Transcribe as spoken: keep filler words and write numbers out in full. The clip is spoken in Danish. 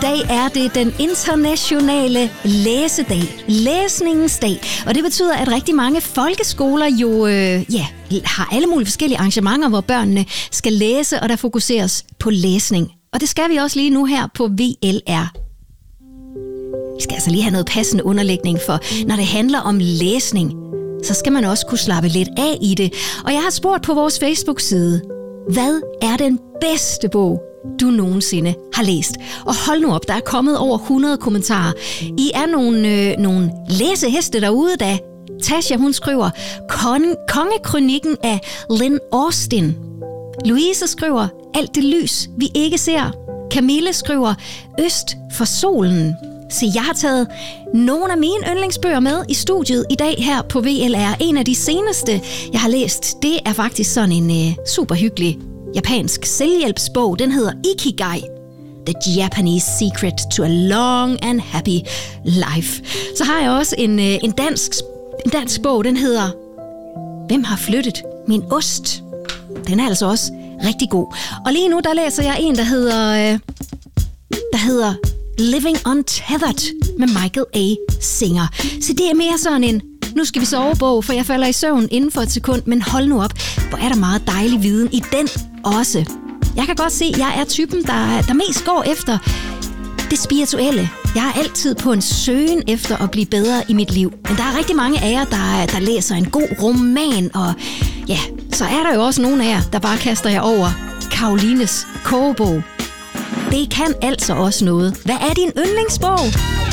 dag er det den internationale læsedag, læsningens dag. Og det betyder, at rigtig mange folkeskoler jo øh, ja, har alle mulige forskellige arrangementer, hvor børnene skal læse, og der fokuseres på læsning. Og det skal vi også lige nu her på V L R. Vi skal altså lige have noget passende underlægning, for når det handler om læsning, så skal man også kunne slappe lidt af i det. Og jeg har spurgt på vores Facebook-side, hvad er den bedste bog, du nogensinde har læst? Og hold nu op, der er kommet over hundrede kommentarer. I er nogle, øh, nogle læseheste derude, da Tasha, hun skriver Kon- Kongekrønikken af Lynn Austin. Louise skriver Alt det lys, vi ikke ser. Camille skriver Øst for solen. Så jeg har taget nogle af mine yndlingsbøger med i studiet i dag her på V L R. En af de seneste, jeg har læst, det er faktisk sådan en øh, super hyggelig japansk selvhjælpsbog. Den hedder Ikigai. The Japanese Secret to a Long and Happy Life. Så har jeg også en, øh, en, dansk, en dansk bog, den hedder Hvem har flyttet min ost? Den er altså også rigtig god. Og lige nu, der læser jeg en, der hedder, øh, der hedder Living Untethered med Michael A. Singer. Så det er mere sådan en, nu skal vi sove bog, for jeg falder i søvn inden for et sekund, men hold nu op, hvor er der meget dejlig viden i den også. Jeg kan godt se, at jeg er typen, der, der mest går efter det spirituelle. Jeg er altid på en søgen efter at blive bedre i mit liv. Men der er rigtig mange af jer, der, der læser en god roman, og ja, så er der jo også nogle af jer, der bare kaster jer over Karolines kogebog. Det kan altså også noget. Hvad er din yndlingsbog?